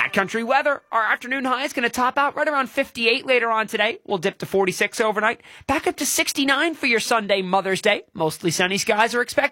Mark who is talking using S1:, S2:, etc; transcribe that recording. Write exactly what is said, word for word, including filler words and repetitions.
S1: Backcountry weather. Our afternoon high is going to top out right around fifty-eight later on today. We'll dip to forty-six overnight. Back up to sixty-nine for your Sunday Mother's Day. Mostly sunny skies are expected.